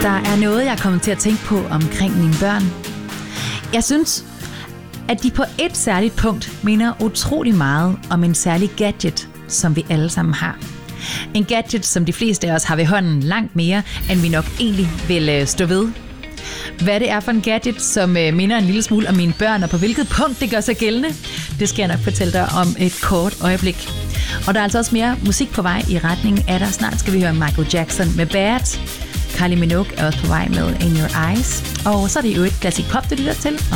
Der er noget, jeg er kommet til at tænke på omkring mine børn. Jeg synes, at de på et særligt punkt minder utrolig meget om en særlig gadget, som vi alle sammen har. En gadget, som de fleste af os har ved hånden langt mere, end vi nok egentlig vil stå ved. Hvad det er for en gadget, som minder en lille smule om mine børn, og på hvilket punkt det gør sig gældende, det skal jeg nok fortælle dig om et kort øjeblik. Og der er altså også mere musik på vej i retning af dig. Snart skal vi høre Michael Jackson med Bad. Kylie Minogue er også på vej med In Your Eyes. Og så er det jo et klassik pop, det lytter til.